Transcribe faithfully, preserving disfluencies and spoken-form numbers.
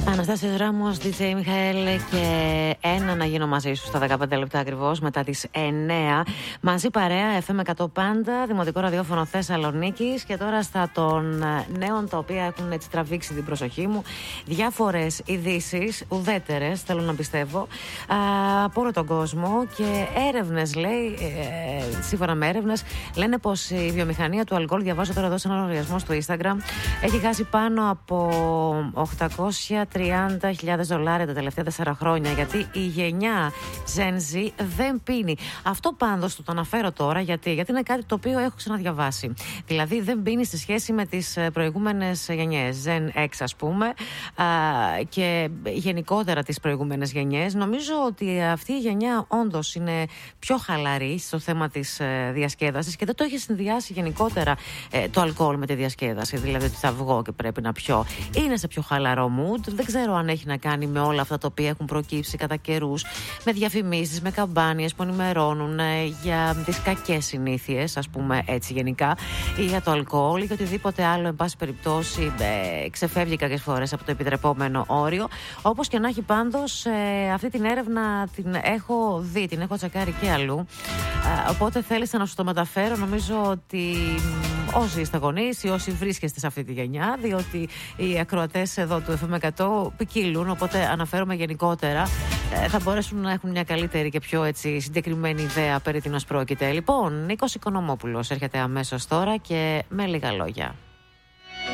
Αναστάσιος Ράμος, ντι τζέι Μιχαέλ και ένα να γίνω μαζί σου στα δεκαπέντε λεπτά ακριβώς μετά τις εννέα. Μαζί παρέα, εφ εμ εκατό πάντα, Δημοτικό Ραδιόφωνο Θεσσαλονίκης. Και τώρα στα των νέων τα οποία έχουν έτσι τραβήξει την προσοχή μου. Διάφορες ειδήσεις, ουδέτερες θέλω να πιστεύω, από όλο τον κόσμο. Και έρευνες λέει, ε, σύμφωνα με έρευνες, λένε πως η βιομηχανία του αλκοόλ, διαβάζω τώρα εδώ σε ένα λογαριασμό στο Instagram, έχει χάσει πάνω από οκτακόσια τριάντα χιλιάδες δολάρια τα τελευταία τέσσερα χρόνια, γιατί η γενιά Gen Z δεν πίνει. Αυτό πάντως το, το αναφέρω τώρα γιατί, γιατί είναι κάτι το οποίο έχω ξαναδιαβάσει. Δηλαδή δεν πίνει στη σχέση με τις προηγούμενες γενιές, Gen X ας πούμε, α, και γενικότερα τις προηγούμενες γενιές. Νομίζω ότι αυτή η γενιά όντως είναι πιο χαλαρή στο θέμα της ε, διασκέδασης και δεν το έχει συνδυάσει γενικότερα ε, το αλκοόλ με τη διασκέδαση. Δηλαδή ότι θα βγω και πρέπει να πιω. Είναι σε πιο χαλαρό mood. Δεν ξέρω αν έχει να κάνει με όλα αυτά τα οποία έχουν προκύψει κατά καιρούς, με διαφημίσεις, με καμπάνιες που ενημερώνουν ε, για τις κακές συνήθειες, ας πούμε έτσι γενικά, ή για το αλκοόλ ή για οτιδήποτε άλλο, εν πάση περιπτώσει, ε, ξεφεύγει κάποιες φορές από το επιτρεπόμενο όριο. Όπως και να έχει πάντως, ε, αυτή την έρευνα την έχω δει, την έχω τσακάρει και αλλού. Ε, οπότε θέλησα να σου το μεταφέρω. Νομίζω ότι όσοι είστε γονείς ή όσοι βρίσκεστε σε αυτή τη γενιά, διότι οι ακροατές εδώ του εφ εμ εκατό ποικίλουν, οπότε αναφέρομαι γενικότερα, ε, θα μπορέσουν να έχουν μια καλύτερη και πιο έτσι συγκεκριμένη ιδέα περί τίνος πρόκειται. Λοιπόν, Νίκος Οικονομόπουλος έρχεται αμέσως τώρα και με λίγα λόγια.